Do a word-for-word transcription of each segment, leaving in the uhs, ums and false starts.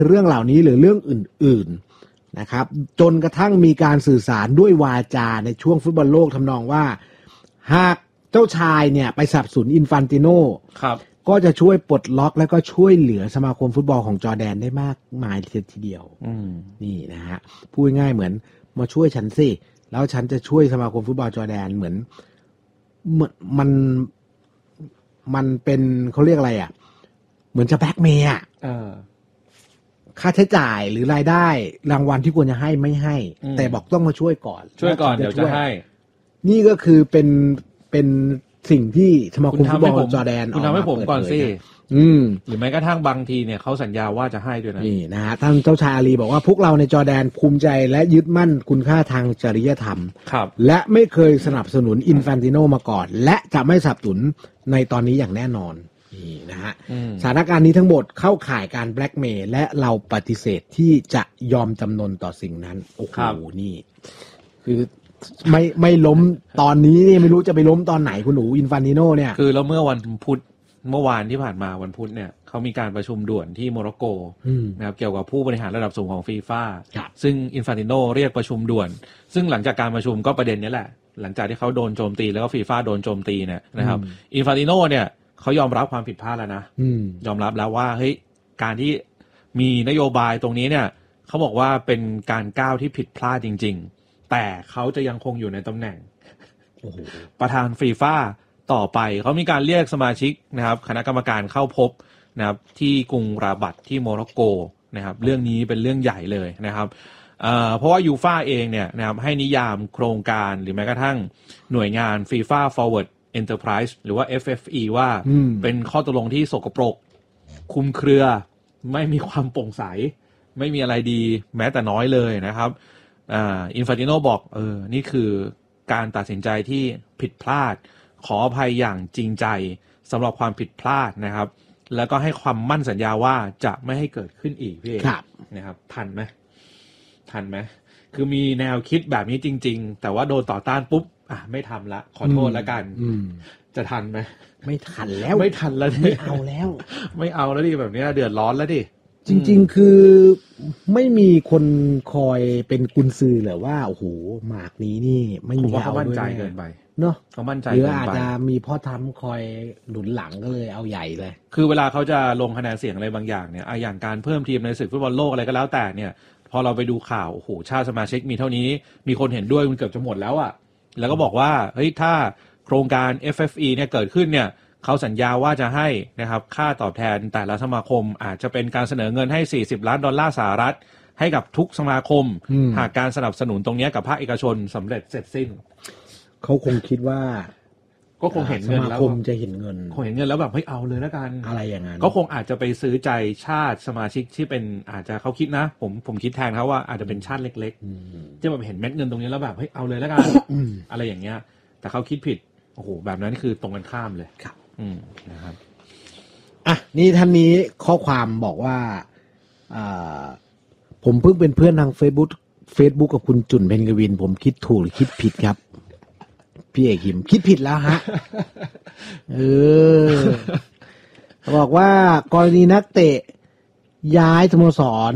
เรื่องเหล่านี้หรือเรื่องอื่นๆนะครับจนกระทั่งมีการสื่อสารด้วยวาจาในช่วงฟุตบอลโลกทำนองว่าหากเจ้าชายเนี่ยไปสนับสนุนอินฟันติโนครับก็จะช่วยปลดล็อกแล้วก็ช่วยเหลือสมาคมฟุตบอลของจอร์แดนได้มากมายทีเดียวนี่นะฮะพูดง่ายเหมือนมาช่วยฉันสิแล้วฉันจะช่วยสมาคมฟุตบอลจอร์แดนเหมือนมันมันเป็นเขาเรียกอะไรอ่ะเหมือนจะแบล็กเมย์อ่ะค่าใช้จ่ายหรือรายได้รางวัลที่ควรจะให้ไม่ให้แต่บอกต้องมาช่วยก่อนช่วยก่อนเดี๋ยวจะให้นี่ก็คือเป็นเป็นสิ่งที่สมาคมฟุตบอลจอร์แดนคุณทำให้ผมก่อนสิอืมหรือแม้กระทั่งบางทีเนี่ยเขาสัญญาว่าจะให้ด้วยนะนี่นะฮะท่านเจ้าชายอาลีบอกว่าพวกเราในจอร์แดนภูมิใจและยึดมั่นคุณค่าทางจริยธรรมครับและไม่เคยสนับสนุนอินฟันติโนมาก่อนและจะไม่สนับสนุนในตอนนี้อย่างแน่นอนนี่นะฮะสถานการณ์นี้ทั้งหมดเข้าข่ายการแบล็กเมย์และเราปฏิเสธที่จะยอมจำนนต่อสิ่งนั้นโอ้โหนี่คือไม่ไม่ล้มตอนนี้นี่ไม่รู้จะไปล้มตอนไหนคุณหนูอินฟันติโนเนี่ยคือแล้วเมื่อวันพุธเมื่อวานที่ผ่านมาวันพุธเนี่ยเขามีการประชุมด่วนที่โมร็อกโกนะครับเกี่ยวกับผู้บริหารระดับสูงของฟีฟ่าซึ่งอินฟันติโนเรียกประชุมด่วนซึ่งหลังจากการประชุมก็ประเด็นนี้แหละหลังจากที่เขาโดนโจมตีแล้วก็ฟีฟ่าโดนโจมตีเนี่ยนะครับอินฟันติโนเนี่ยเขายอมรับความผิดพลาดแล้วนะยอมรับแล้วว่าเฮ้ยการที่มีนโยบายตรงนี้เนี่ยเขาบอกว่าเป็นการก้าวที่ผิดพลาดจริงๆแต่เขาจะยังคงอยู่ในตำแหน่งประธานฟีฟ่าต่อไปเขามีการเรียกสมาชิกนะครับคณะกรรมการเข้าพบนะครับที่กรุงราบัตที่โมร็อกโกนะครับเรื่องนี้เป็นเรื่องใหญ่เลยนะครับเอ่อเพราะว่ายูฟ่าเองเนี่ยนะครับให้นิยามโครงการหรือแม้กระทั่งหน่วยงาน FIFA Forward Enterprise หรือว่า เอฟ เอฟ อี ว่าเป็นข้อตกลงที่สกปรกคลุมเครือไม่มีความโปร่งใสไม่มีอะไรดีแม้แต่น้อยเลยนะครับอ่าอินฟานติโนบอกเออนี่คือการตัดสินใจที่ผิดพลาดขออภัยอย่างจริงใจสำหรับความผิดพลาดนะครับแล้วก็ให้ความมั่นสัญญาว่าจะไม่ให้เกิดขึ้นอีกพี่เอกนะครับทันไหมทันไหมคือมีแนวคิดแบบนี้จริงๆแต่ว่าโดนต่อต้านปุ๊บอ่ะไม่ทำละขอโทษแล้วกันจะทันไหมไม่ทันแล้วไม่ทันแล้วไม่เอาแล้วไม่เอาแล้วดิแบบนี้เดือดร้อนแล้วดิจริงๆคือไม่มีคนคอยเป็นกุญซือหรือว่าโอ้โหหมากนี้นี่ไม่มีเขามั่นใจเกินไปเนาะเขามั่นใจหรืออาจจะมีพ่อทำคอยหนุนหลังก็เลยเอาใหญ่เลยคือเวลาเขาจะลงคะแนนเสียงอะไรบางอย่างเนี่ยอย่างการเพิ่มทีมในศึกฟุตบอลโลกอะไรก็แล้วแต่เนี่ยพอเราไปดูข่าวโอ้โหชาติสมาชิกมีเท่านี้มีคนเห็นด้วยมันเกือบจะหมดแล้วอ่ะแล้วก็บอกว่าเฮ้ยถ้าโครงการ เอฟ เอฟ อี เนี่ยเกิดขึ้นเนี่ยเขาสัญญาว่าจะให้นะครับค่าตอบแทนแต่ละสมาคมอาจจะเป็นการเสนอเงินให้สี่สิบล้านดอลลาร์สหรัฐให้กับทุกสมาคมหากการสนับสนุนตรงนี้กับภาคเอกชนสำเร็จเสร็จสิ้นเขาคงคิดว่าก็คงเห็นเงินแล้วสมาคมจะเห็นเงินคงเห็นเงินแล้วแบบเฮ้ยเอาเลยแล้วกันอะไรอย่างนั้นก็คงอาจจะไปซื้อใจชาติสมาชิกที่เป็นอาจจะเขาคิดนะผมผมคิดแทนเขาว่าอาจจะเป็นชาติเล็กๆที่แบบเห็นเม็ดเงินตรงนี้แล้วแบบเฮ้ยเอาเลยแล้วกันอะไรอย่างเงี้ยแต่เขาคิดผิดโอ้โหแบบนั้นคือตรงกันข้ามเลยครับอืมนะครับอ่ะนี่ท่านนี้ข้อความบอกว่าอ่าผมเพิ่งเป็นเพื่อนทาง Facebook Facebook กับคุณจุ่นเพ็ญกวินผมคิดถูกหรือคิดผิดครับพี่เอกหิมคิดผิดแล้วฮะเออบอกว่ากรณีนักเตะย้ายสโมสร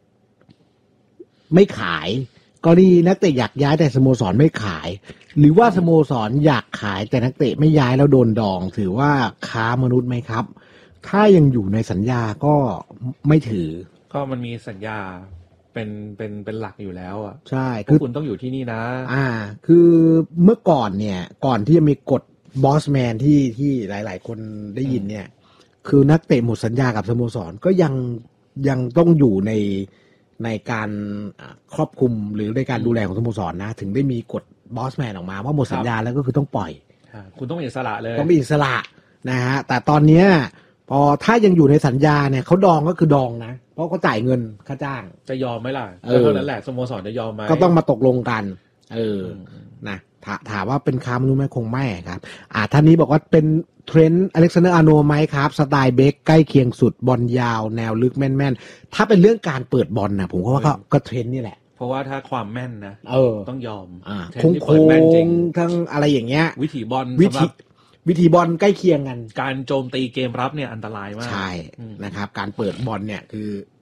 ไม่ขายกรณีนักเตะอยากย้ายแต่สโมสรไม่ขายหรือว่าสโมสรอยากขายแต่นักเตะไม่ย้ายแล้วโดนดองถือว่าค้ามนุษย์ไหมครับถ้ายังอยู่ในสัญญาก็ไม่ถือก็มันมีสัญญาเป็นเป็นเป็นหลักอยู่แล้วอ่ะใช่คือคุณต้องอยู่ที่นี่นะอ่าคือเมื่อก่อนเนี่ยก่อนที่จะมีกฎบอสแมนที่ที่หลายๆคนได้ยินเนี่ยคือนักเตะหมดสัญญากับสโมสรก็ยังยังต้องอยู่ในในการครอบคลุมหรือในการดูแลของสโมสรนะถึงได้มีกฎบอสแมนออกมาว่าหมดสัญญาแล้วก็คือต้องปล่อยคุณต้องมีอิสระเลยต้องมีอิสระนะฮะแต่ตอนเนี้ยพอถ้ายังอยู่ในสัญญาเนี่ยเขาดองก็คือดองนะเพราะเขาจ่ายเงินค่าจ้างจะยอมไหมล่ะก็เท่านั้นแหละสโมสรจะยอมไหมก็ต้องมาตกลงกันเออนะถาถามว่าเป็นค้ามนุษย์ไหมคงไม่ครับอ่าท่านนี้บอกว่าเป็นเทรนด์อเล็กซานเดอร์อาร์โนไหมครับสไตล์เบคใกล้เคียงสุดบอลยาวแนวลึกแม่นๆถ้าเป็นเรื่องการเปิดบอลนะผมก็ว่าก็ก็เทรนด์นี่แหละเพราะว่าถ้าความแม่นนะเออต้องยอมอ่าโค้งโค้งทั้งอะไรอย่างเงี้ยวิถีบอลวิถีวิธีบอลใกล้เคียงกันการโจมตีเกมรับเนี่ยอันตรายมากใช่นะครับการเปิดบอลเนี่ยคือ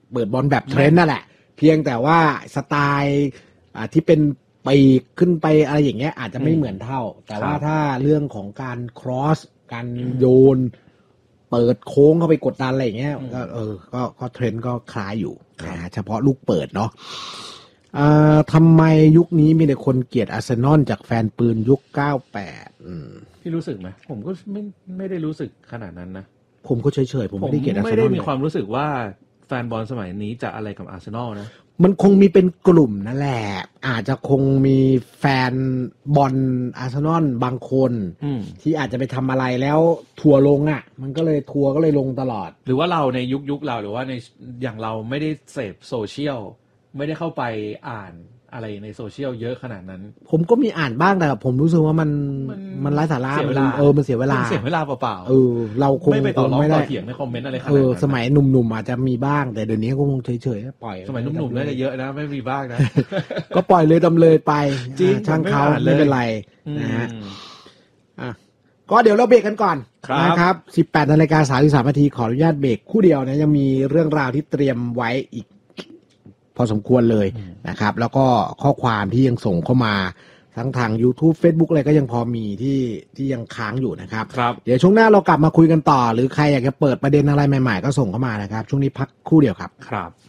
เปิดบอลแบบเทรนด์นั่นแหละเพียงแต่ว่าสไตล์อ่าที่เป็นปีกขึ้นไปอะไรอย่างเงี้ยอาจจะไม่เหมือนเท่าแต่ว่าถ้าเรื่องของการครอสการโยนเปิดโค้งเข้าไปกดดันอะไรอย่างเงี้ยก็เออก็ก็เทรนด์ก็คล้ายอยู่นะเฉพาะลูกเปิดเนาะอ่าทำไมยุคนี้มีแต่คนเกลียดอาร์เซนอลจากแฟนปืนยุคเก้าสิบแปดอืมพี่รู้สึกไหมผมก็ไม่ไม่ได้รู้สึกขนาดนั้นนะผมก็เฉยๆผมไม่ได้เกลียดอาร์เซนอลไม่ได้มีความรู้สึกว่าแฟนบอลสมัยนี้จะอะไรกับอาร์เซนอลนะมันคงมีเป็นกลุ่มนั่นแหละอาจจะคงมีแฟนบอลอาร์เซนอลบางคนที่อาจจะไปทำอะไรแล้วทัวร์ลงอ่ะมันก็เลยทัวร์ก็เลยลงตลอดหรือว่าเราในยุคยุคเราหรือว่าในอย่างเราไม่ได้เสพโซเชียลไม่ได้เข้าไปอ่านอะไรในโซเชียลเยอะขนาดนั้นผมก็มีอ่านบ้างแต่ผมรู้สึกว่ามันมันไร้สาระเออมันเสียเวลาเสียเวลาเปล่าๆเออเราคงไม่ไปต่อรองต่อเถียงในคอมเมนต์อะไรขนาดนั้นเออสมัยหนุ่มๆอาจจะมีบ้างแต่เดี๋ยวนี้ก็คงเฉยๆปล่อยสมัยหนุ่มๆน่าจะเยอะนะไม่มีบ้างนะก็ปล่อยเลยดำเลยไปช่างเขาไม่เป็นไรนะฮะอ่ะก็เดี๋ยวเราเบรกกันก่อนนะครับ สิบแปดนาฬิกาสามสิบสามนาทีขออนุญาตเบรกคู่เดียวนะยังมีเรื่องราวที่เตรียมไว้อีกพอสมควรเลยนะครับแล้วก็ข้อความที่ยังส่งเข้ามาทั้งทาง YouTube Facebook อะไรก็ยังพอมีที่ที่ยังค้างอยู่นะครับเดี๋ยวช่วงหน้าเรากลับมาคุยกันต่อหรือใครอยากจะเปิดประเด็นอะไรใหม่ๆก็ส่งเข้ามานะครับช่วงนี้พักครู่เดียวครับครับ